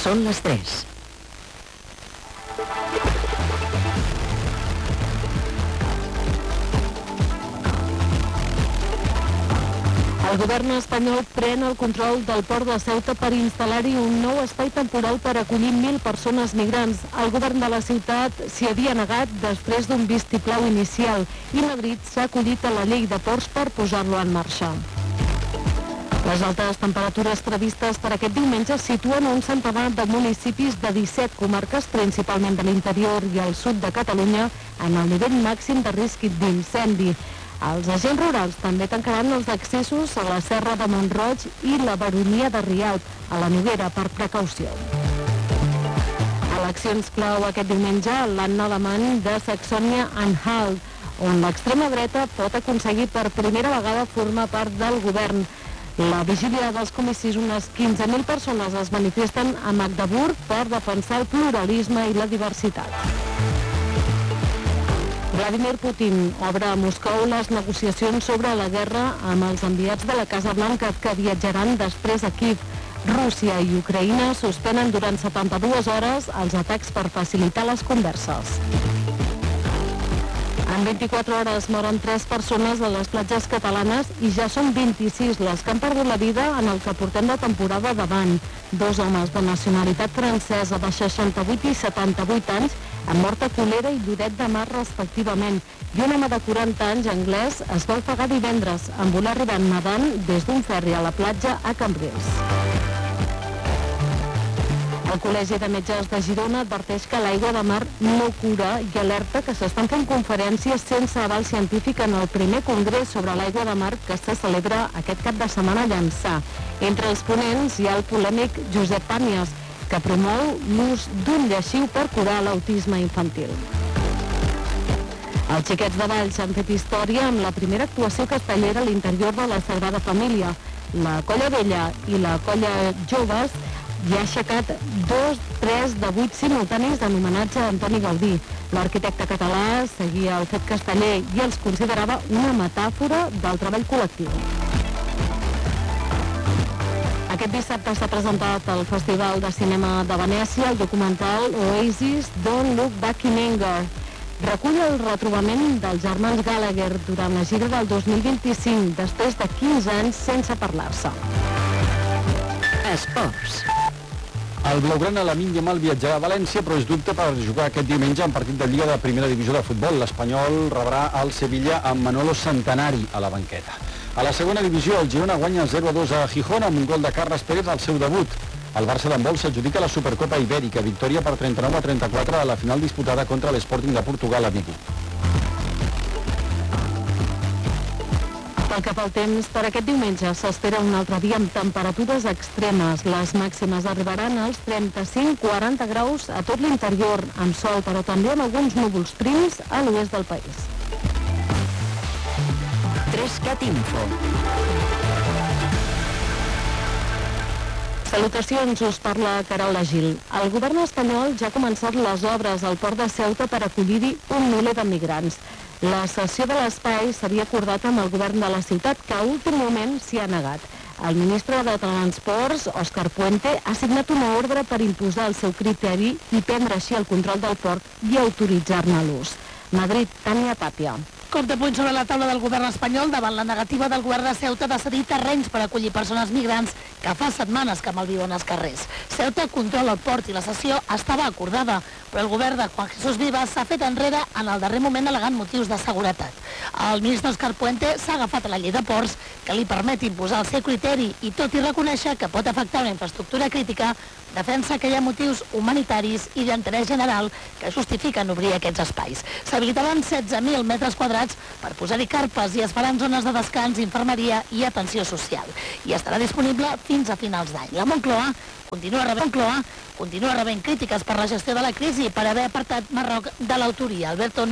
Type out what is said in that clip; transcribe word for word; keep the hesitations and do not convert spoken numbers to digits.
Són les tres. El govern espanyol pren el control del port de Ceuta per instal·lar-hi un nou espai temporal per acollir mil persones migrants. El govern de la ciutat s'hi havia negat després d'un vistiplau inicial i Madrid s'ha acollit a la llei de ports per posar-lo en marxa. Les altes temperatures previstes per aquest diumenge situen un centenar de municipis de disset comarques, principalment de l'interior i el sud de Catalunya, en el nivell màxim de risc d'incendi. Els agents rurals també tancaran els accessos a la Serra de Mont-roig i la Baronia de Rialp, a la Noguera, per precaució. Eleccions clau aquest diumenge a l'Anna alemany de Saxònia-Anhalt, on l'extrema dreta pot aconseguir per primera vegada formar part del govern. La vigília dels comicis, unes quinze mil persones es manifesten a Magdeburg per defensar el pluralisme i la diversitat. Vladimir Putin obre a Moscou les negociacions sobre la guerra amb els enviats de la Casa Blanca que viatjaran després a Kíev. Rússia i Ucraïna suspenen durant setanta-dues hores els atacs per facilitar les converses. En vint-i-quatre hores moren tres persones a les platges catalanes i ja són vint-i-sis les que han perdut la vida en el que portem de temporada davant. Dos homes de nacionalitat francesa de seixanta-vuit i setanta-vuit anys han mort a Colera i Lloret de Mar respectivament, i un home de quaranta anys anglès es va ofegar divendres en voler arribar nedant des d'un ferri a la platja a Cambrils. El Col·legi de Metges de Girona adverteix que l'aigua de mar no cura i alerta que s'estan fent conferències sense aval científic en el primer congrés sobre l'aigua de mar que se celebra aquest cap de setmana a Llançà. Entre els ponents hi ha el polèmic Josep Pàmies, que promou l'ús d'un lleixiu per curar l'autisme infantil. Els xiquets de Valls han fet història amb la primera actuació castellera a l'interior de la Sagrada Família. La Colla Vella i la Colla Joves hi ha aixecat dos, tres de vuit simultanis en homenatge a Antoni Gaudí. L'arquitecte català seguia el fet casteller i els considerava una metàfora del treball col·lectiu. Aquest dissabte s'ha presentat al Festival de Cinema de Venècia el documental Oasis Don't Look Back in Anger. Recull el retrobament dels germans Gallagher durant la gira del dos mil vint-i-cinc, després de quinze anys sense parlar-se. Esports. El blaugrana Lamine Yamal viatjarà a València, però és dubte per jugar aquest diumenge en partit de Lliga de Primera Divisió de Futbol. L'Espanyol rebrà el Sevilla amb Manolo Santanari a la banqueta. A la segona divisió, el Girona guanya zero a dos a Gijón amb un gol de Carles Pérez al seu debut. El Barça d'handbol s'adjudica la Supercopa Ibèrica, victòria per trenta-nou a trenta-quatre a la final disputada contra l'Sporting de Portugal a Vigo. Pel que fa al temps, per aquest diumenge s'espera un altre dia amb temperatures extremes. Les màximes arribaran als trenta-cinc a quaranta graus a tot l'interior, amb sol, però també amb alguns núvols prims a l'oest del país. Trescat Info. Salutacions, us parla Carola Gil. El govern espanyol ja ha començat les obres al port de Ceuta per acollir-hi un miler de migrants. La cessió de l'espai s'havia acordat amb el govern de la ciutat, que a últim moment s'hi ha negat. El ministre de Transports, Òscar Puente, ha signat una ordre per imposar el seu criteri i prendre així el control del port i autoritzar-ne l'ús. Madrid, Tània Tàpia. Cop de puny sobre la taula del govern espanyol davant la negativa del govern de Ceuta de cedir terrenys per acollir persones migrants que fa setmanes que malviuen als carrers. Ceuta controla el port i la cessió estava acordada, però el govern de Juan Jesús Vivas s'ha fet enrere en el darrer moment al·legant motius de seguretat. El ministre Òscar Puente s'ha agafat a la llei de ports que li permet imposar el seu criteri i, tot i reconèixer que pot afectar una infraestructura crítica, defensa que hi ha motius humanitaris i d'interès general que justifiquen obrir aquests espais. S'habilitaven setze mil metres quadrats per posar-hi carpes i es faran zones de descans, infermeria i atenció social. I estarà disponible fins a finals d'any. La Moncloa continua rebent, Moncloa continua rebent crítiques per la gestió de la crisi i per haver apartat Marroc de l'autoria. Alberto